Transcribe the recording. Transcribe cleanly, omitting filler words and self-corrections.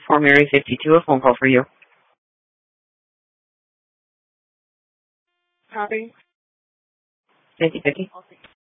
Fort Mary 52, a phone call for you. Copy. 50-50.